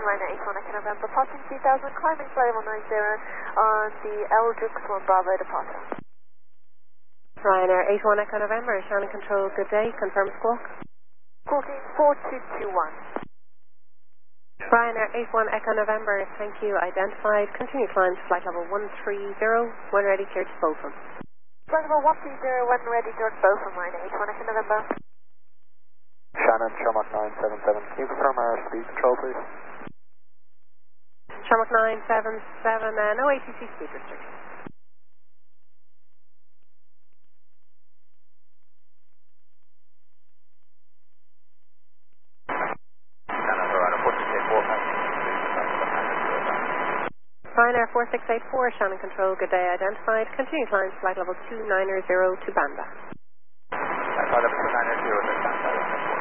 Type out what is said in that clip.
Ryanair 81 Echo November, passing 3000, climbing flight 190 on the Eldrix 1 Bravo departure. Ryanair 81 Echo November, Shannon Control, good day, confirm squawk. Squawking 4221. Ryanair 81 Echo November, thank you, identified, continue climb to flight level 130, when ready, clear to Botham. Flight level 130, when ready, direct Botham, Ryanair 81 Echo November. Shannon, Shamrock 977, can you confirm our speed control, please? Shamrock 977, no ATC speed restriction. Ryanair 4684, Shannon Control, good day, identified, continue climb to flight level 290 to Banda.